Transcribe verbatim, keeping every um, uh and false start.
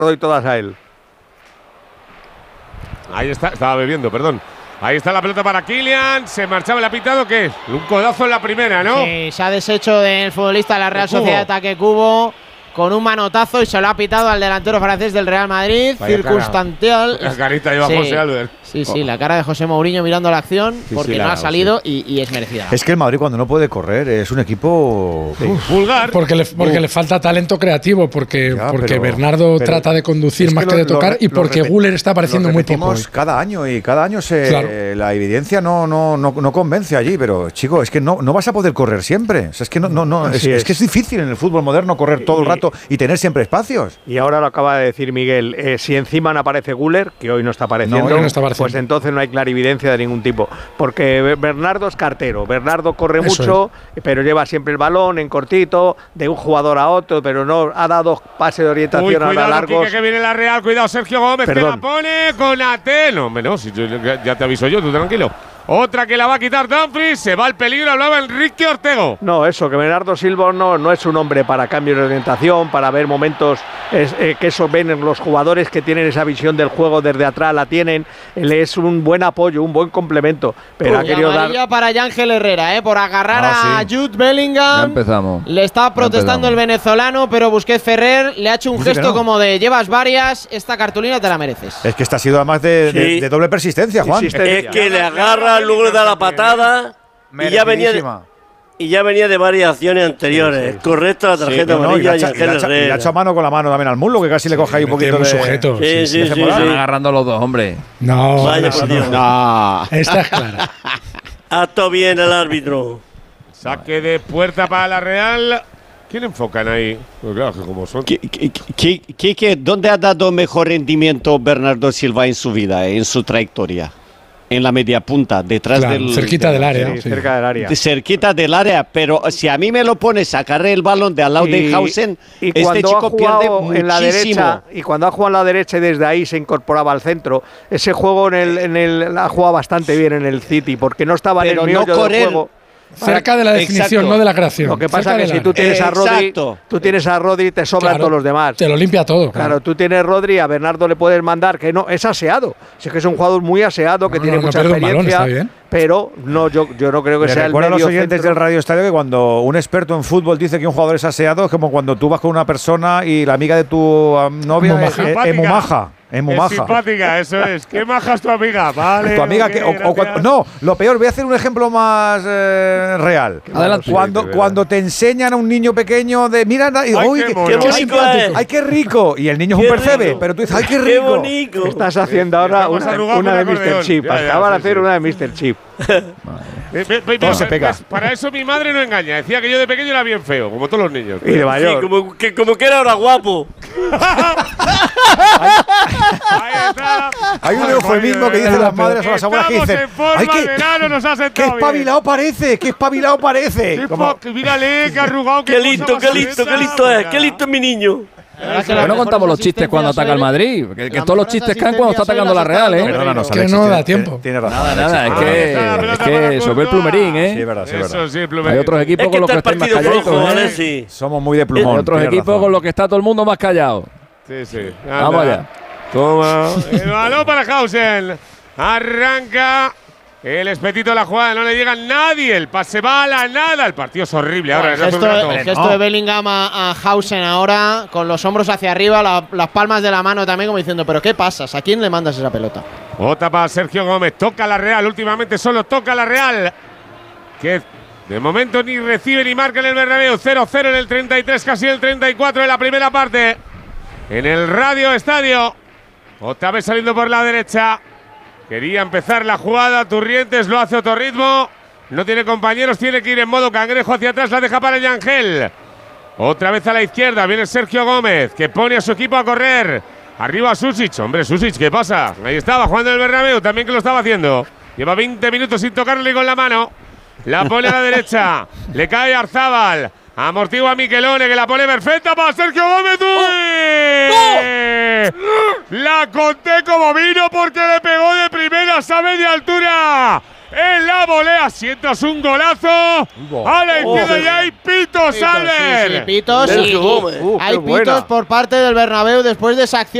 doy todas a él. Ahí está, estaba bebiendo, perdón. Ahí está la pelota para Kylian. Se marchaba el apitado. ¿Qué es? Un codazo en la primera, ¿no? Sí, se ha deshecho del futbolista de la Real De Cubo. Sociedad de Ataque Cubo con un manotazo y se lo ha pitado al delantero francés del Real Madrid. Vaya circunstancial. cara. La carita lleva Sí. José Albert. Sí, sí, la cara de José Mourinho mirando la acción Sí, porque sí, la no ha ha dado, salido y, y es merecida. Es que el Madrid cuando no puede correr es un equipo… Vulgar. Porque le, porque le falta talento creativo, porque, Ya, porque pero- Bernardo pero trata de conducir es más que, lo- de tocar lo- y lo porque repet- Güler está apareciendo lo muy poco. repetimos hoy. cada año y cada año se Claro. eh, la evidencia no, no, no, no convence allí, pero chico, es que no, no vas a poder correr siempre. O sea, es que no, no, no es, Así es es. que es difícil en el fútbol moderno correr todo el Y- rato y tener siempre espacios. Y ahora lo acaba de decir Miguel, eh, si encima no aparece Güler, que hoy no está apareciendo, No, hoy no está apareciendo. pues entonces no hay clarividencia de ningún tipo. Porque Bernardo es cartero, Bernardo corre Eso mucho, pero lleva siempre el balón en cortito, de un jugador a otro, pero no ha dado pase de Uy, orientación ahora cuidado, largos. Quique, que viene la Real. Cuidado, Sergio Gómez, que Perdón. la pone con Ate. No, hombre, no, si yo- ya, ya te aviso yo, tú tranquilo. Otra que la va a quitar Dumfries. Se va al peligro, hablaba Enrique Ortego. No, eso, que Bernardo Silva no, no es un hombre para cambios de orientación, para ver momentos es, eh, que eso ven en los jugadores que tienen esa visión del juego desde atrás, la tienen. Él es un buen apoyo, un buen complemento, pero ha Y querido dar… amarilla para Ángel Herrera, ¿eh? Por agarrar Ah, a sí. Jude Bellingham. Ya empezamos. Le está protestando empezamos. el venezolano, pero Busquets Ferrer le ha hecho un Dice que gesto no. como de llevas varias, esta cartulina te la mereces. Es que esta ha sido además de, de- Sí. de doble persistencia, Juan. Insiste- Es que le agarra, luego le da la patada y ya venía de, Merecidísima. y ya venía de varias acciones anteriores. Correcta la tarjeta No, no, y, le amarilla ha y hecha- y Ángel le ha hecha- y le ha Herrera. hecho a mano con la mano también al muslo, que casi le coge ahí un Le tiene poquito muy de… sujeto. Sí, sí, sí, se sí. moral. Están agarrando los dos, hombre. No, Vaya eso por no. Dios. No. Esta es clara. Ha estado bien el árbitro. Saque de puerta para la Real. ¿Quién enfocan ahí? Pues claro, que como son. Quique, ¿dónde ha dado mejor rendimiento Bernardo Silva en su vida, eh, en su trayectoria? En la media punta, detrás Claro, del… cerquita del área. Sí, sí. cerca del área. de- cerquita del área, pero si a mí me lo pones, sacaré el balón de al lado de Hausen, y este cuando chico ha pierde jugado en la muchísimo. derecha y cuando ha jugado en la derecha y desde ahí se incorporaba al centro, ese juego en el, en el ha jugado bastante bien en el City porque no estaba Pero en el no meollo correr. del juego. Cerca de la definición, Exacto. no de la creación. Lo que Cerca pasa es que del si tú área. tienes a Rodri, Exacto. tú tienes a Rodri y te sobran Claro, todos los demás. Te lo limpia todo. Claro, tú tienes Rodri, a Bernardo le puedes mandar, que no, es aseado. Si es que es un jugador muy aseado, que No, tiene no, no mucha pierde un balón, experiencia, está bien. pero no, yo, yo no creo que Le sea el recuerdo a los medio oyentes centro. del Radio Estadio que cuando un experto en fútbol dice que un jugador es aseado, es como cuando tú vas con una persona y la amiga de tu um, novia Muy es, maja. es- es muy maja. Es muy Es maja. simpática, eso es. ¿Qué maja es tu amiga? Vale. Tu amiga ok, que, o- o gracias. cuando- no, lo peor, voy a hacer un ejemplo más eh, real. Adelante. Cuando, Sí, de cuando te enseñan a un niño pequeño de mira, y, Ay, uy, qué qué, mono. qué Qué simpático, bonito es. ay, qué rico. Y el niño es Qué un percebe, rico. pero tú dices, ay, qué ¡Qué rico. bonito! Estás haciendo ahora Estamos una, arrugados una con de el míster acordeón. Chip. Ya, ya, Acaban de sí, hacer sí. una de míster Chip. Ve- ve- ve- Todo se ve- pega. ves, Para eso mi madre no engaña. Decía que yo de pequeño era bien feo, como todos los niños. Y de Sí, mayor. como que, como que era ahora guapo. Ahí está. Hay un Bueno, eufemismo que coño, dicen eh, las madres o las abuelas que estamos dicen, en forma, ay, el verano nos ha qué sentado bien. espabilado parece, qué espabilado parece. Qué Como- pa- que mírale, qué arrugado. Qué listo, qué listo, qué listo es. Qué listo es mi niño. ¿Por qué no contamos los chistes cuando ataca el Madrid? Que, que todos los chistes caen cuando está atacando la Real, ¿eh? Perdónanos, Que Alexis, no tiene- da tiempo. Tiene razón. Nada, nada, es Ah, que, está la es pelota que para sobre el Courtois. plumerín, ¿eh? Sí, es verdad, sí, es Eso verdad. sí, el Hay plumerín. otros Es equipos que con los está que el están más partido flojo, calladitos, ¿eh? Alexis. Somos muy de Hay plumón. otros tiene equipos razón. con los que está todo el mundo más callado. Sí, sí. Vamos Anda. allá. Toma. El balón para Hausen. Arranca. El espetito de la jugada, no le llega nadie. El pase va a la nada. El partido es horrible ahora. El desde hace un gesto, rato. el gesto de Bellingham a, a Hausen ahora, con los hombros hacia arriba, la- las palmas de la mano también, como diciendo, ¿pero qué pasas? ¿A quién le mandas esa pelota? Otra para Sergio Gómez. Toca la Real. Últimamente solo toca la Real. Que de momento ni recibe ni marca en el Bernabéu. cero cero en el treinta y tres, casi el treinta y cuatro de la primera parte. En el Radio Estadio. Otra vez saliendo por la derecha. Quería empezar la jugada. Turrientes lo hace a otro ritmo. No tiene compañeros. Tiene que ir en modo cangrejo hacia atrás. La deja para Yangel. Otra vez a la izquierda. Viene Sergio Gómez, que pone a su equipo a correr. Arriba Susic. Hombre, Susic, ¿qué pasa? Ahí estaba jugando el Bernabéu. También que lo estaba haciendo. Lleva veinte minutos sin tocarle con la mano. La pone a la derecha. Le cae Arzábal. Amortigua a Miquelone, que la pone perfecta para Sergio Gómez. ¡Uy! La conté como vino porque le pegó de primera a media altura. en la volea. Sientas un golazo. Wow. A la izquierda Oh, y hay pitos, Pitos, Albert. sí, sí, pitos. Sergio y- Gómez. Uh, qué hay buena. pitos por parte del Bernabéu después de esa acción.